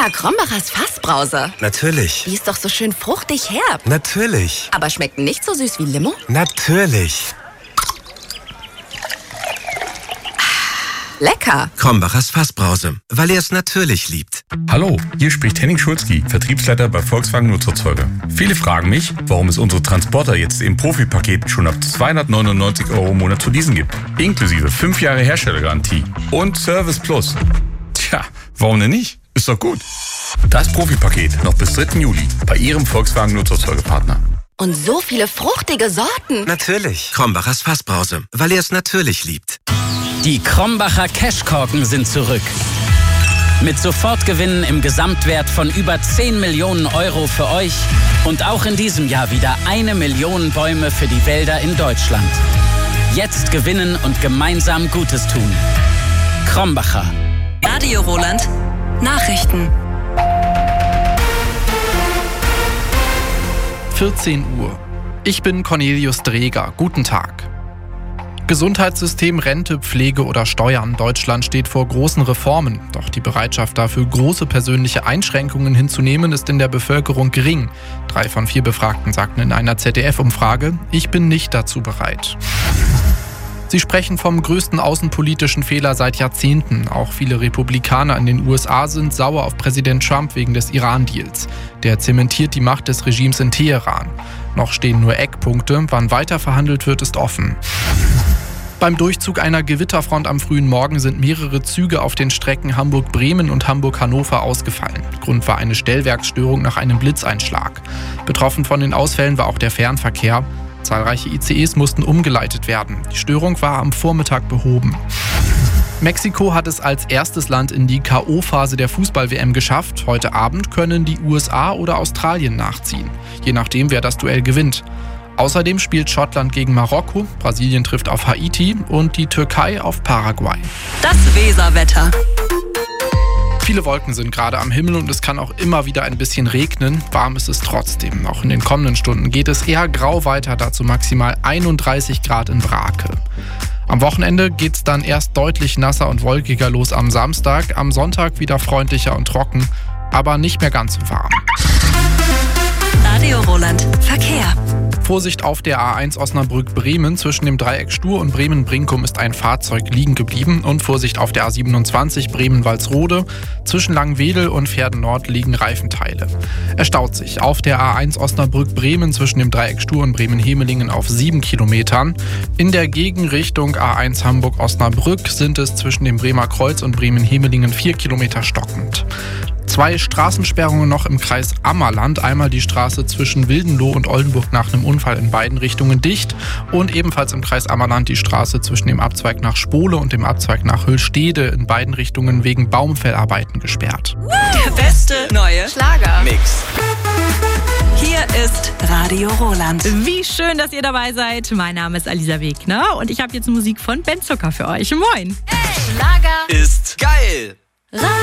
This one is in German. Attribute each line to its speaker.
Speaker 1: Lecker, Krombachers Fassbrause.
Speaker 2: Natürlich.
Speaker 1: Die ist doch so schön fruchtig herb.
Speaker 2: Natürlich.
Speaker 1: Aber schmeckt nicht so süß wie Limo?
Speaker 2: Natürlich.
Speaker 1: Lecker.
Speaker 2: Krombachers Fassbrause, weil er es natürlich liebt.
Speaker 3: Hallo, hier spricht Henning Schulzki, Vertriebsleiter bei Volkswagen Nutzerzeuger. Viele fragen mich, warum es unsere Transporter jetzt im Profipaket schon ab 299 € im Monat zu leasen gibt. Inklusive 5 Jahre Herstellergarantie und Service Plus. Tja, warum denn nicht? Ist doch gut. Das Profipaket noch bis 3. Juli bei Ihrem Volkswagen Nutzerzeugerpartner.
Speaker 1: Und so viele fruchtige Sorten.
Speaker 2: Natürlich. Krombachers Fassbrause, weil er es natürlich liebt.
Speaker 4: Die Krombacher Cashkorken sind zurück. Mit Sofortgewinnen im Gesamtwert von über 10 Millionen € für euch und auch in diesem Jahr wieder 1 Million Bäume für die Wälder in Deutschland. Jetzt gewinnen und gemeinsam Gutes tun. Krombacher.
Speaker 5: Radio Roland. Nachrichten.
Speaker 6: 14 Uhr. Ich bin Cornelius Dreger. Guten Tag. Gesundheitssystem, Rente, Pflege oder Steuern. Deutschland steht vor großen Reformen. Doch die Bereitschaft dafür, große persönliche Einschränkungen hinzunehmen, ist in der Bevölkerung gering. 3 von 4 Befragten sagten in einer ZDF-Umfrage, ich bin nicht dazu bereit. Sie sprechen vom größten außenpolitischen Fehler seit Jahrzehnten. Auch viele Republikaner in den USA sind sauer auf Präsident Trump wegen des Iran-Deals. Der zementiert die Macht des Regimes in Teheran. Noch stehen nur Eckpunkte. Wann weiter verhandelt wird, ist offen. Beim Durchzug einer Gewitterfront am frühen Morgen sind mehrere Züge auf den Strecken Hamburg-Bremen und Hamburg-Hannover ausgefallen. Grund war eine Stellwerksstörung nach einem Blitzeinschlag. Betroffen von den Ausfällen war auch der Fernverkehr. Zahlreiche ICEs mussten umgeleitet werden. Die Störung war am Vormittag behoben. Mexiko hat es als erstes Land in die K.O.-Phase der Fußball-WM geschafft. Heute Abend können die USA oder Australien nachziehen. Je nachdem, wer das Duell gewinnt. Außerdem spielt Schottland gegen Marokko, Brasilien trifft auf Haiti und die Türkei auf Paraguay.
Speaker 5: Das Weserwetter.
Speaker 6: Viele Wolken sind gerade am Himmel und es kann auch immer wieder ein bisschen regnen. Warm ist es trotzdem. Auch in den kommenden Stunden geht es eher grau weiter, dazu maximal 31 Grad in Brake. Am Wochenende geht es dann erst deutlich nasser und wolkiger los am Samstag, am Sonntag wieder freundlicher und trocken, aber nicht mehr ganz so warm.
Speaker 5: Radio Roland. Verkehr.
Speaker 6: Vorsicht auf der A1 Osnabrück-Bremen. Zwischen dem Dreieck Stur und Bremen-Brinkum ist ein Fahrzeug liegen geblieben. Und Vorsicht auf der A27 Bremen-Walsrode. Zwischen Langwedel und Pferden Nord liegen Reifenteile. Es staut sich auf der A1 Osnabrück-Bremen zwischen dem Dreieck Stur und Bremen-Hemelingen auf 7 Kilometern. In der Gegenrichtung A1 Hamburg-Osnabrück sind es zwischen dem Bremer Kreuz und Bremen-Hemelingen 4 Kilometer stockend. 2 Straßensperrungen noch im Kreis Ammerland. Einmal die Straße zwischen Wildenloh und Oldenburg nach einem Unfall in beiden Richtungen dicht. Und ebenfalls im Kreis Ammerland die Straße zwischen dem Abzweig nach Spole und dem Abzweig nach Höllstede in beiden Richtungen wegen Baumfellarbeiten gesperrt.
Speaker 5: Der beste neue
Speaker 1: Schlager-Mix.
Speaker 5: Hier ist Radio Roland.
Speaker 7: Wie schön, dass ihr dabei seid. Mein Name ist Alisa Wegner und ich habe jetzt Musik von Ben Zucker für euch. Moin!
Speaker 5: Schlager
Speaker 8: ist geil.